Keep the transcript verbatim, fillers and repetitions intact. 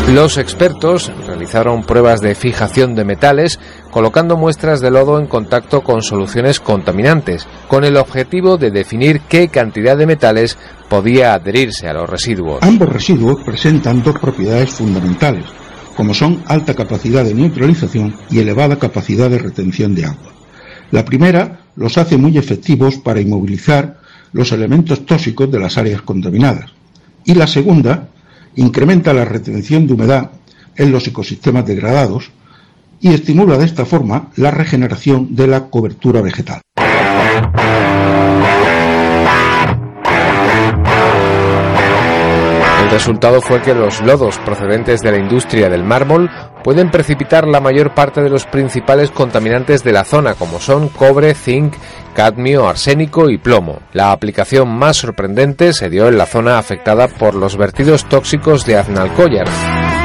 Los expertos realizaron pruebas de fijación de metales colocando muestras de lodo en contacto con soluciones contaminantes, con el objetivo de definir qué cantidad de metales podía adherirse a los residuos. Ambos residuos presentan dos propiedades fundamentales, como son alta capacidad de neutralización y elevada capacidad de retención de agua. La primera los hace muy efectivos para inmovilizar los elementos tóxicos de las áreas contaminadas, y la segunda incrementa la retención de humedad en los ecosistemas degradados y estimula de esta forma la regeneración de la cobertura vegetal. El resultado fue que los lodos procedentes de la industria del mármol pueden precipitar la mayor parte de los principales contaminantes de la zona, como son cobre, zinc, cadmio, arsénico y plomo. La aplicación más sorprendente se dio en la zona afectada por los vertidos tóxicos de Aznalcóllar.